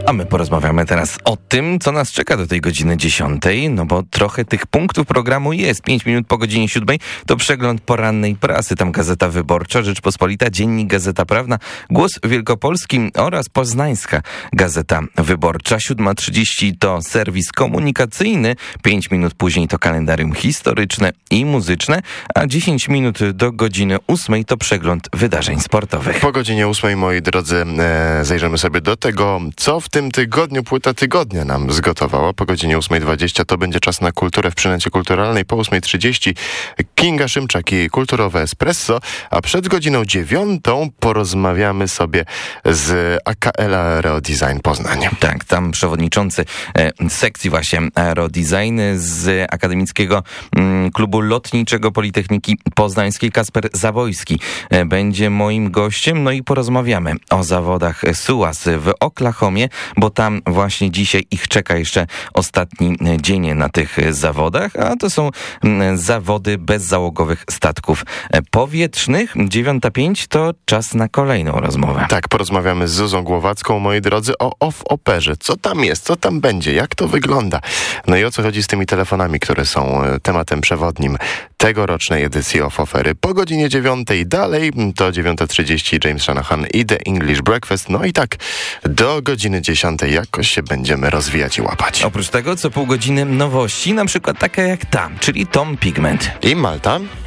A my porozmawiamy teraz o tym, co nas czeka do tej godziny 10, no bo trochę tych punktów programu jest. 5 minut po godzinie 7 to przegląd porannej prasy. Tam Gazeta Wyborcza, Rzeczpospolita, Dziennik Gazeta Prawna, Głos Wielkopolski oraz Poznańska Gazeta Wyborcza. 7:30 to serwis komunikacyjny, 5 minut później to kalendarium historyczne i muzyczne, a 10 minut do godziny 8 to przegląd wydarzeń sportowych. Po godzinie 8, moi drodzy, zajrzymy sobie do tego, co w tym tygodniu Płyta Tygodnia nam zgotowała. Po godzinie 8:20 to będzie czas na kulturę w przynęcie kulturalnej. Po 8:30 Kinga Szymczak i Kulturowe Espresso, a przed godziną 9 porozmawiamy sobie z AKL Aerodesign Poznań. Tak, tam przewodniczący sekcji właśnie Aerodesign z Akademickiego Klubu Lotniczego Politechniki Poznańskiej, Kasper Zawojski, będzie moim gościem. No i porozmawiamy o zawodach SUAS w Oklahomie, bo tam właśnie dzisiaj ich czeka jeszcze ostatni dzień na tych zawodach, a to są zawody bezzałogowych statków powietrznych. 9:05 to czas na kolejną rozmowę. Tak, porozmawiamy z Zuzą Głowacką, moi drodzy, o off-operze. Co tam jest, co tam będzie, jak to wygląda? No i o co chodzi z tymi telefonami, które są tematem przewodnim tegorocznej edycji off-opery. Po godzinie 9 dalej to 9:30 James Shanahan i The English Breakfast. No i tak do godziny 10 jakoś się będziemy rozwijać i łapać. Oprócz tego co pół godziny nowości, na przykład taka jak ta, czyli Tom Pigment. I Malta.